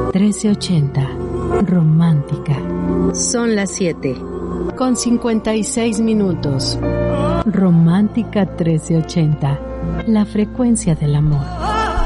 1380. Romántica. Son las 7:56. Romántica 1380. La frecuencia del amor.